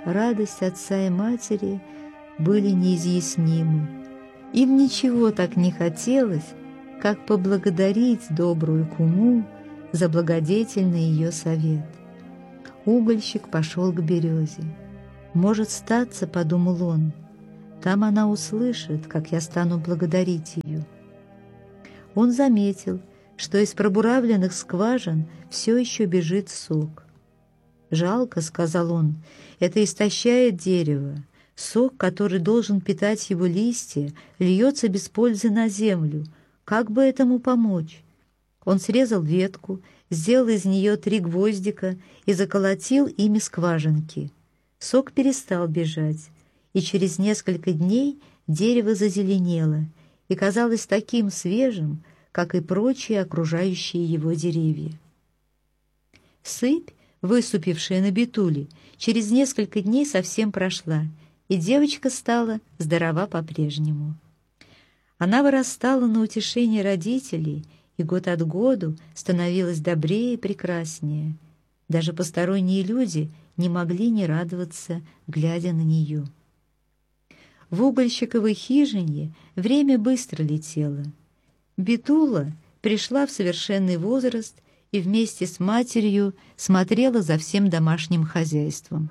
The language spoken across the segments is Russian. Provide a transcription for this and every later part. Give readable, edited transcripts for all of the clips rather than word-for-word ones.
радость отца и матери были неизъяснимы. Им ничего так не хотелось, как поблагодарить добрую куму за благодетельный ее совет. Угольщик пошел к березе. «Может статься, — подумал он, — там она услышит, как я стану благодарить ее». Он заметил, что из пробуравленных скважин все еще бежит сок. «Жалко, — сказал он, — это истощает дерево. Сок, который должен питать его листья, льется без пользы на землю. Как бы этому помочь?» Он срезал ветку, сделал из нее 3 гвоздика и заколотил ими скважинки. Сок перестал бежать, и через несколько дней дерево зазеленело и казалось таким свежим, как и прочие окружающие его деревья. Сыпь, выступившая на Бетуле, через несколько дней совсем прошла, и девочка стала здорова по-прежнему. Она вырастала на утешение родителей и год от году становилась добрее и прекраснее. Даже посторонние люди не могли не радоваться, глядя на нее. В угольщиковой хижине время быстро летело. Бетула пришла в совершенный возраст и вместе с матерью смотрела за всем домашним хозяйством.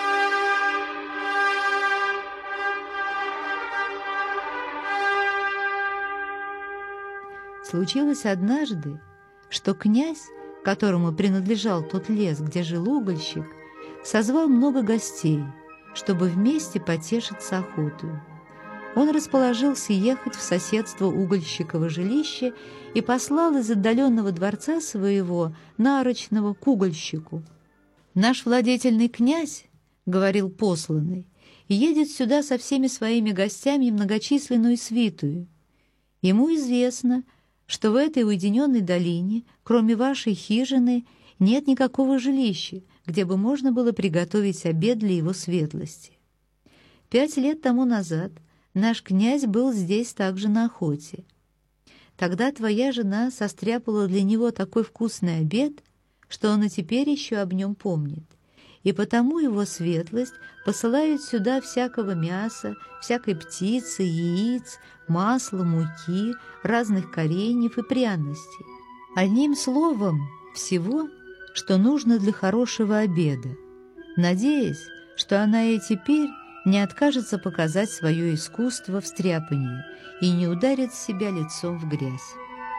Случилось однажды, что князь, которому принадлежал тот лес, где жил угольщик, созвал много гостей, чтобы вместе потешиться охотой. Он расположился ехать в соседство угольщикова жилища и послал из отдаленного дворца своего нарочного к угольщику. «Наш владетельный князь, — говорил посланный, — едет сюда со всеми своими гостями и многочисленную свитую. Ему известно, что в этой уединенной долине, кроме вашей хижины, нет никакого жилища, где бы можно было приготовить обед для его светлости. 5 лет тому назад наш князь был здесь также на охоте. Тогда твоя жена состряпала для него такой вкусный обед, что он и теперь еще об нем помнит. И потому его светлость посылает сюда всякого мяса, всякой птицы, яиц, масла, муки, разных кореньев и пряностей. Одним словом, всего, что нужно для хорошего обеда, надеясь, что она и теперь не откажется показать свое искусство в стряпании и не ударит себя лицом в грязь.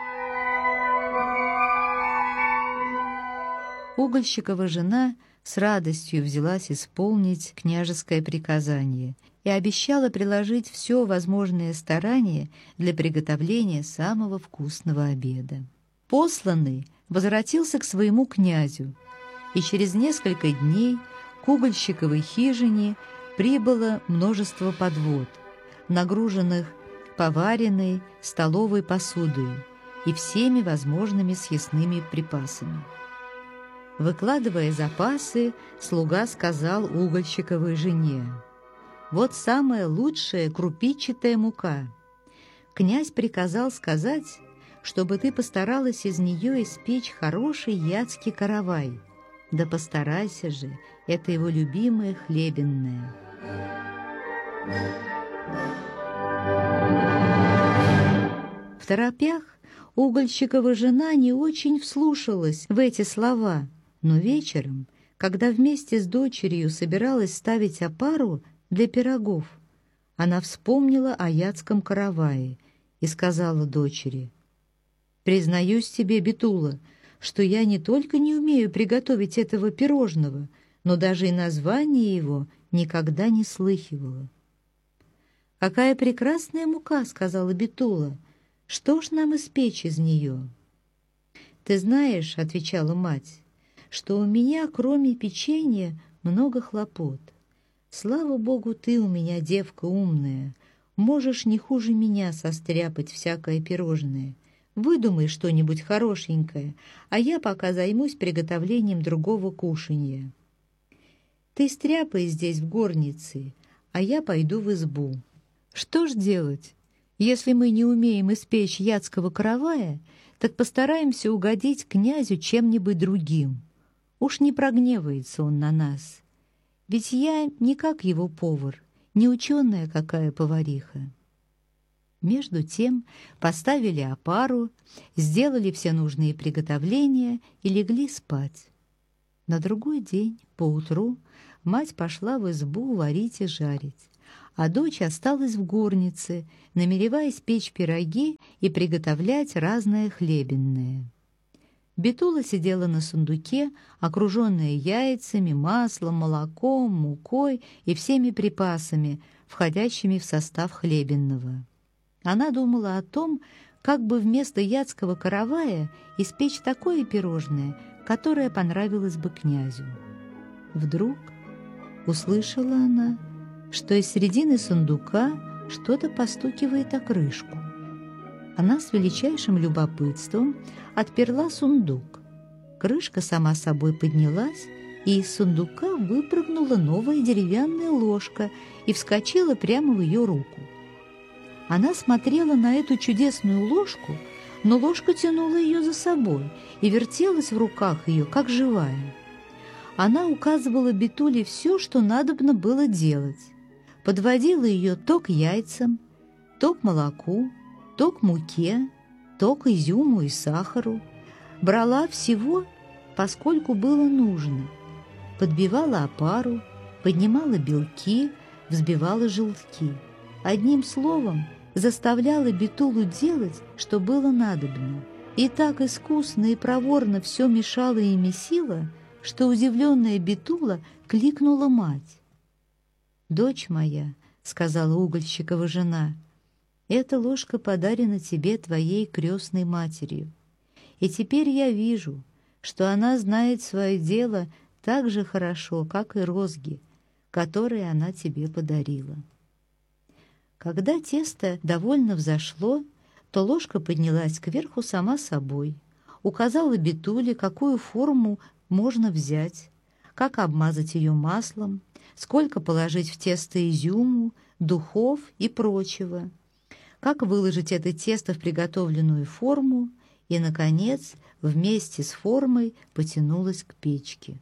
Угольщикова жена с радостью взялась исполнить княжеское приказание и обещала приложить все возможное старание для приготовления самого вкусного обеда. Посланный возвратился к своему князю, и через несколько дней к угольщиковой хижине прибыло множество подвод, нагруженных поваренной столовой посудой и всеми возможными съестными припасами. Выкладывая запасы, слуга сказал угольщиковой жене: «Вот самая лучшая крупичатая мука. Князь приказал сказать, чтобы ты постаралась из нее испечь хороший яцкий каравай. Да постарайся же, это его любимое хлебенное». В торопях угольщикова жена не очень вслушалась в эти слова, но вечером, когда вместе с дочерью собиралась ставить опару для пирогов, она вспомнила о яцком каравае и сказала дочери: «Признаюсь тебе, Бетула, что я не только не умею приготовить этого пирожного, но даже и название его никогда не слыхивала». «Какая прекрасная мука!» — сказала Бетула. «Что ж нам испечь из нее?» «Ты знаешь, — отвечала мать, — что у меня, кроме печенья, много хлопот. Слава Богу, ты у меня девка умная, можешь не хуже меня состряпать всякое пирожное. Выдумай что-нибудь хорошенькое, а я пока займусь приготовлением другого кушанья. Ты стряпай здесь в горнице, а я пойду в избу». Что ж делать? Если мы не умеем испечь яцкого каравая, так постараемся угодить князю чем-нибудь другим. Уж не прогневается он на нас. Ведь я не как его повар, не ученая какая повариха. Между тем поставили опару, сделали все нужные приготовления и легли спать. На другой день, поутру, мать пошла в избу варить и жарить, а дочь осталась в горнице, намереваясь печь пироги и приготовлять разное хлебенное. Бетула сидела на сундуке, окруженная яйцами, маслом, молоком, мукой и всеми припасами, входящими в состав хлебенного. Она думала о том, как бы вместо ядского каравая испечь такое пирожное, которое понравилось бы князю. Вдруг услышала она, что из середины сундука что-то постукивает о крышку. Она с величайшим любопытством отперла сундук. Крышка сама собой поднялась, и из сундука выпрыгнула новая деревянная ложка и вскочила прямо в ее руку. Она смотрела на эту чудесную ложку, но ложка тянула ее за собой и вертелась в руках ее, как живая. Она указывала Бетуле все, что надобно было делать. Подводила ее то к яйцам, то к молоку, то к муке, то к изюму и сахару. Брала всего, поскольку было нужно. Подбивала опару, поднимала белки, взбивала желтки. Одним словом, заставляла Бетулу делать, что было надобно. И так искусно и проворно все мешала и месила, что удивленная Бетула кликнула мать. «Дочь моя», — сказала Угольщикова жена, — «эта ложка подарена тебе твоей крестной матерью. И теперь я вижу, что она знает свое дело так же хорошо, как и розги, которые она тебе подарила». Когда тесто довольно взошло, то ложка поднялась кверху сама собой, указала Бетуле, какую форму можно взять, как обмазать ее маслом, сколько положить в тесто изюму, духов и прочего, как выложить это тесто в приготовленную форму и, наконец, вместе с формой потянулась к печке.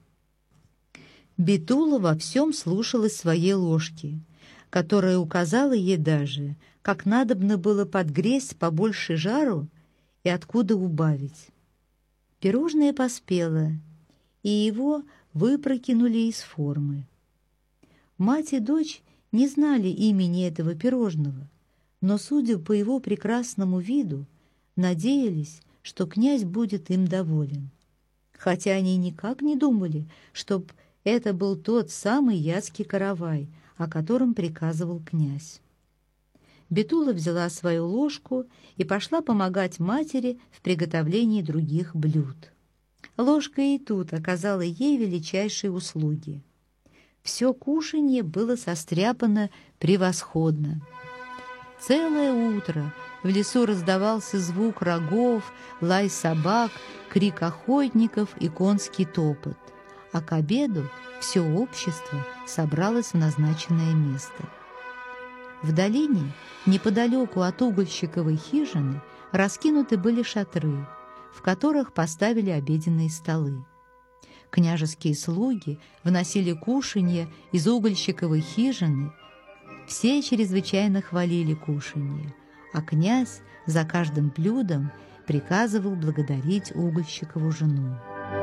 Бетула во всем слушалась своей ложки, которая указала ей даже, как надобно было подгреть побольше жару и откуда убавить. Пирожное поспело, и его выпрокинули из формы. Мать и дочь не знали имени этого пирожного, но, судя по его прекрасному виду, надеялись, что князь будет им доволен. Хотя они никак не думали, чтоб это был тот самый ядский каравай, о котором приказывал князь. Бетула взяла свою ложку и пошла помогать матери в приготовлении других блюд. Ложка и тут оказала ей величайшие услуги. Все кушанье было состряпано превосходно. Целое утро в лесу раздавался звук рогов, лай собак, крик охотников и конский топот, а к обеду все общество собралось в назначенное место. В долине, неподалеку от угольщиковой хижины, раскинуты были шатры, в которых поставили обеденные столы. Княжеские слуги вносили кушанье из угольщиковой хижины. Все чрезвычайно хвалили кушанье, а князь за каждым блюдом приказывал благодарить угольщикову жену.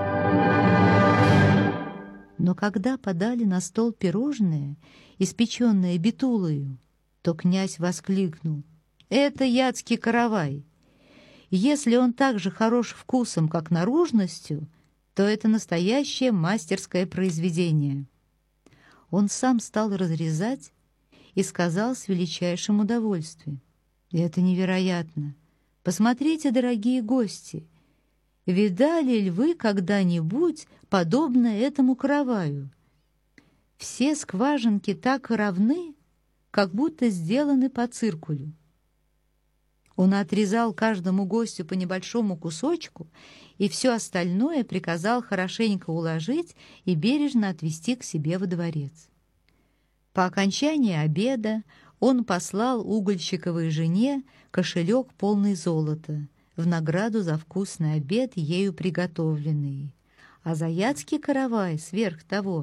Но когда подали на стол пирожное, испеченное Бетулою, то князь воскликнул: «Это ядский каравай! Если он так же хорош вкусом, как наружностью, то это настоящее мастерское произведение». Он сам стал разрезать и сказал с величайшим удовольствием: «Это невероятно! Посмотрите, дорогие гости! Видали ли вы когда-нибудь подобное этому караваю? Все скважинки так равны, как будто сделаны по циркулю». Он отрезал каждому гостю по небольшому кусочку и все остальное приказал хорошенько уложить и бережно отвезти к себе во дворец. По окончании обеда он послал угольщиковой жене кошелек полный золота в награду за вкусный обед, ею приготовленный, а за ядский каравай сверх того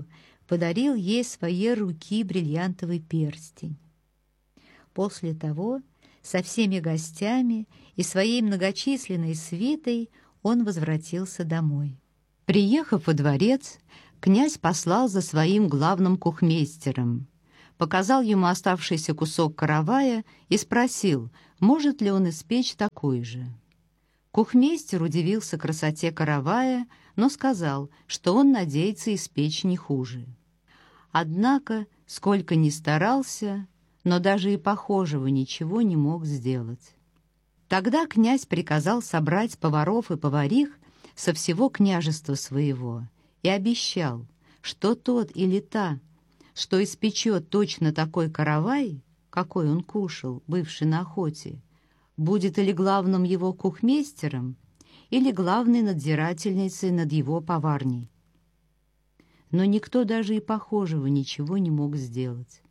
подарил ей своей руки бриллиантовый перстень. После того со всеми гостями и своей многочисленной свитой он возвратился домой. Приехав во дворец, князь послал за своим главным кухмейстером, показал ему оставшийся кусок каравая и спросил, может ли он испечь такой же. Кухмейстер удивился красоте каравая, но сказал, что он надеется испечь не хуже. Однако, сколько ни старался, но даже и похожего ничего не мог сделать. Тогда князь приказал собрать поваров и поварих со всего княжества своего и обещал, что тот или та, что испечет точно такой каравай, какой он кушал, бывший на охоте, будет или главным его кухмейстером, или главной надзирательницей над его поварней. Но никто даже и похожего ничего не мог сделать.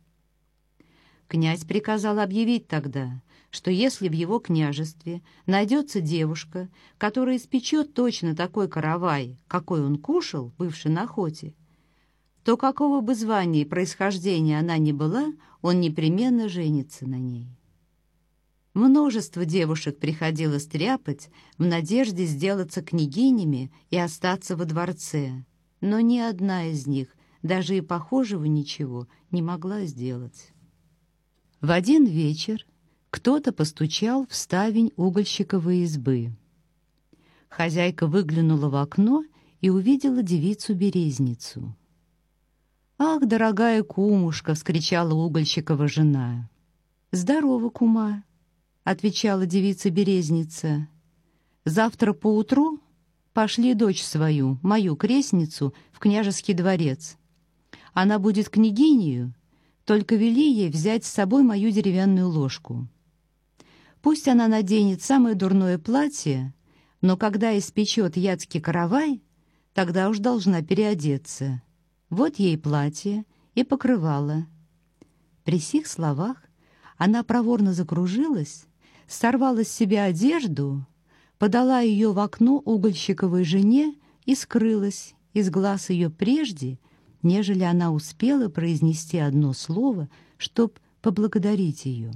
Князь приказал объявить тогда, что если в его княжестве найдется девушка, которая испечет точно такой каравай, какой он кушал, бывший на охоте, то какого бы звания и происхождения она ни была, он непременно женится на ней. Множество девушек приходило стряпать в надежде сделаться княгинями и остаться во дворце, но ни одна из них даже и похожего ничего не могла сделать. В один вечер кто-то постучал в ставень угольщиковой избы. Хозяйка выглянула в окно и увидела девицу-березницу. «Ах, дорогая кумушка!» — вскричала угольщикова жена. «Здорово, кума!» — отвечала девица-березница. «Завтра поутру пошли дочь свою, мою крестницу, в княжеский дворец. Она будет княгинею, только вели ей взять с собой мою деревянную ложку. Пусть она наденет самое дурное платье, но когда испечет ядский каравай, тогда уж должна переодеться. Вот ей платье и покрывало». При сих словах она проворно закружилась, сорвала с себя одежду, подала ее в окно угольщиковой жене и скрылась из глаз ее прежде, нежели она успела произнести одно слово, чтоб поблагодарить ее.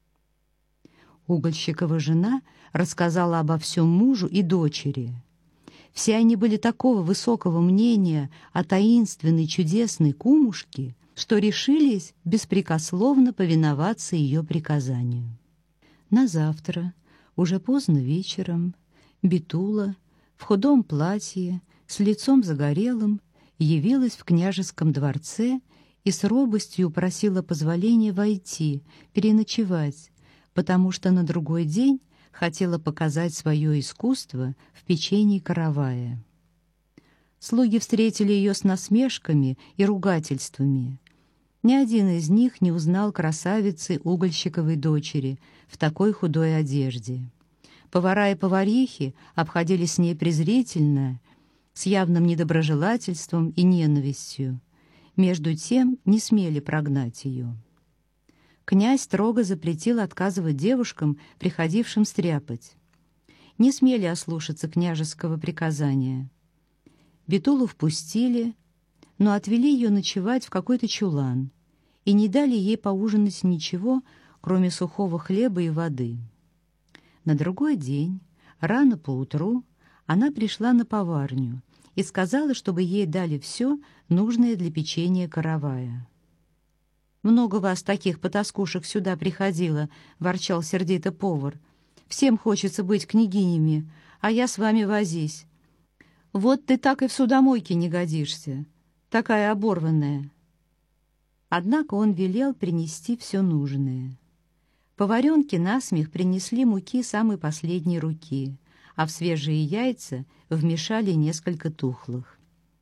Угольщикова жена рассказала обо всем мужу и дочери. Все они были такого высокого мнения о таинственной чудесной кумушке, что решились беспрекословно повиноваться ее приказанию. На завтра, уже поздно вечером, Битула в худом платье, с лицом загорелым, явилась в княжеском дворце и с робостью просила позволения войти, переночевать, потому что на другой день хотела показать свое искусство в печении каравая. Слуги встретили ее с насмешками и ругательствами. Ни один из них не узнал красавицы угольщиковой дочери в такой худой одежде. Повара и поварихи обходились с ней презрительно, с явным недоброжелательством и ненавистью. Между тем не смели прогнать ее. Князь строго запретил отказывать девушкам, приходившим стряпать. Не смели ослушаться княжеского приказания. Битулу впустили, но отвели ее ночевать в какой-то чулан и не дали ей поужинать ничего, кроме сухого хлеба и воды. На другой день, рано поутру, она пришла на поварню и сказала, чтобы ей дали все, нужное для печенья каравая. «Много вас, таких потаскушек, сюда приходило», — ворчал сердито повар. «Всем хочется быть княгинями, а я с вами возись. Вот ты так и в судомойке не годишься, такая оборванная». Однако он велел принести все нужное. Поваренки насмех принесли муки самой последней руки, а в свежие яйца вмешали несколько тухлых.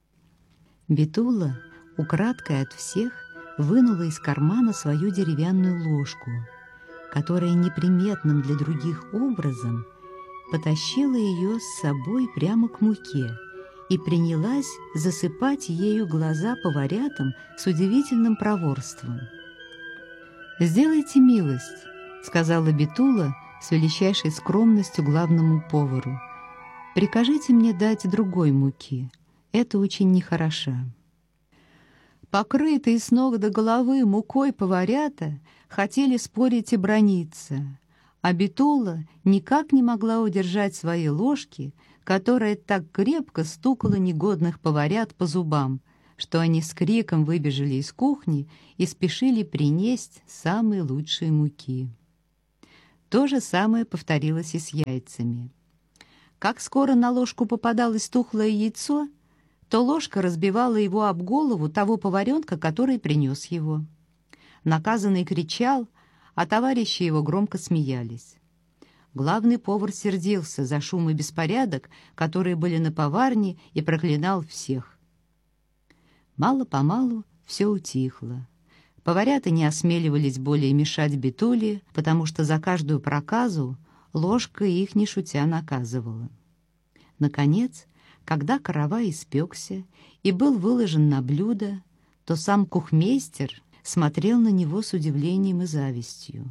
Битула, украдкой от всех, вынула из кармана свою деревянную ложку, которая неприметным для других образом потащила ее с собой прямо к муке и принялась засыпать ею глаза поварятам с удивительным проворством. «Сделайте милость», — сказала Битула с величайшей скромностью главному повару. «Прикажите мне дать другой муки, это очень нехорошо». Покрытые с ног до головы мукой поварята хотели спорить и браниться, а Битула никак не могла удержать свои ложки, которая так крепко стукала негодных поварят по зубам, что они с криком выбежали из кухни и спешили принесть самые лучшие муки. То же самое повторилось и с яйцами. Как скоро на ложку попадалось тухлое яйцо, то ложка разбивала его об голову того поваренка, который принес его. Наказанный кричал, а товарищи его громко смеялись. Главный повар сердился за шум и беспорядок, которые были на поварне, и проклинал всех. Мало-помалу все утихло. Поварята не осмеливались более мешать Битуле, потому что за каждую проказу ложка их не шутя наказывала. Наконец, когда каравай испекся и был выложен на блюдо, то сам кухмейстер смотрел на него с удивлением и завистью.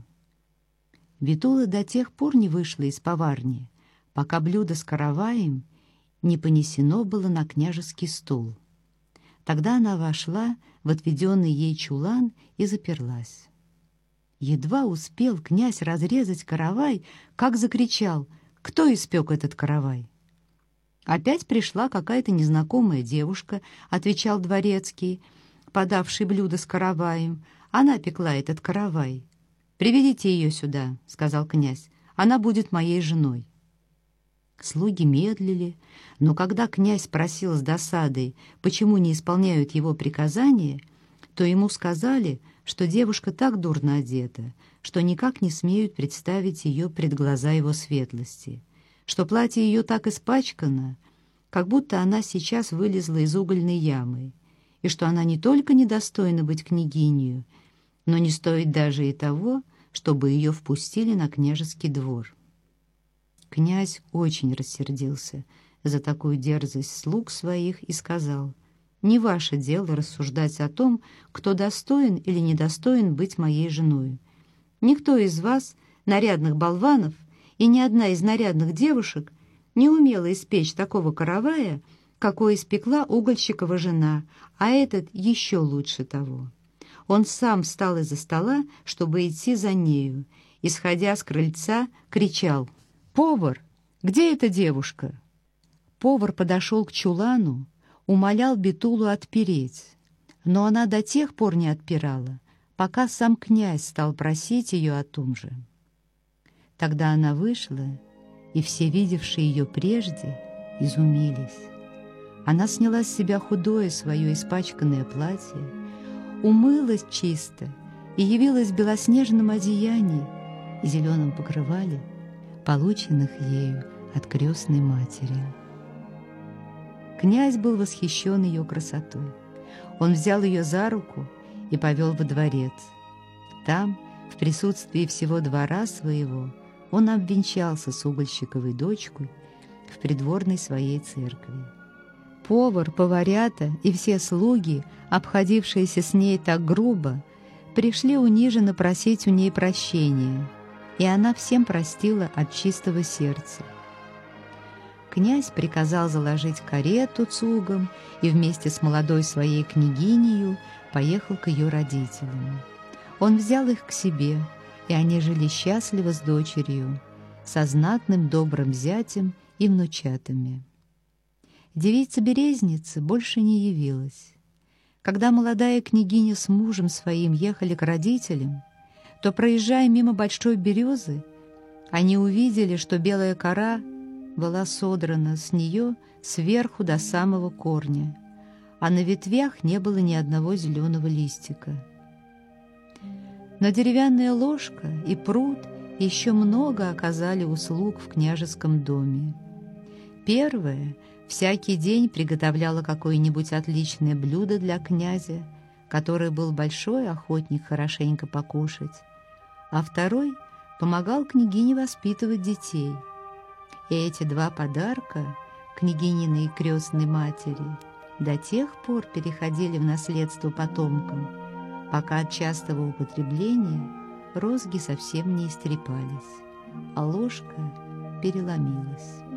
Битула до тех пор не вышла из поварни, пока блюдо с караваем не понесено было на княжеский стол. Тогда она вошла в отведенный ей чулан и заперлась. Едва успел князь разрезать каравай, как закричал: «Кто испек этот каравай?» «Опять пришла какая-то незнакомая девушка», — отвечал дворецкий, подавший блюдо с караваем. «Она пекла этот каравай». «Приведите ее сюда», — сказал князь. «Она будет моей женой». Слуги медлили, но когда князь спросил с досадой, почему не исполняют его приказания, то ему сказали, что девушка так дурно одета, что никак не смеют представить ее пред глаза его светлости, что платье ее так испачкано, как будто она сейчас вылезла из угольной ямы, и что она не только недостойна быть княгинью, но не стоит даже и того, чтобы ее впустили на княжеский двор. Князь очень рассердился за такую дерзость слуг своих и сказал: «Не ваше дело рассуждать о том, кто достоин или недостоин быть моей женой. Никто из вас, нарядных болванов, и ни одна из нарядных девушек не умела испечь такого каравая, какой испекла угольщикова жена, а этот еще лучше того». Он сам встал из-за стола, чтобы идти за нею, и, сходя с крыльца, кричал: «Повар, где эта девушка?» Повар подошел к чулану, умолял Битулу отпереть, но она до тех пор не отпирала, пока сам князь стал просить ее о том же. Тогда она вышла, и все, видевшие ее прежде, изумились. Она сняла с себя худое свое испачканное платье, умылась чисто и явилась в белоснежном одеянии и зеленом покрывале, полученных ею от крестной матери. Князь был восхищен ее красотой. Он взял ее за руку и повел во дворец. Там, в присутствии всего двора своего, он обвенчался с угольщиковой дочкой в придворной своей церкви. Повар, поварята и все слуги, обходившиеся с ней так грубо, пришли униженно просить у ней прощения, и она всем простила от чистого сердца. Князь приказал заложить карету цугом и вместе с молодой своей княгинею поехал к ее родителям. Он взял их к себе, и они жили счастливо с дочерью, со знатным добрым зятем и внучатами. Девица-березница больше не явилась. Когда молодая княгиня с мужем своим ехали к родителям, то, проезжая мимо большой березы, они увидели, что белая кора была содрана с нее сверху до самого корня, а на ветвях не было ни одного зеленого листика. Но деревянная ложка и пруд еще много оказали услуг в княжеском доме. Первое — всякий день приготовляла какое-нибудь отличное блюдо для князя, который был большой охотник хорошенько покушать, а второй помогал княгине воспитывать детей. И эти два подарка княгининой крестной матери до тех пор переходили в наследство потомкам, пока от частого употребления розги совсем не истрепались, а ложка переломилась.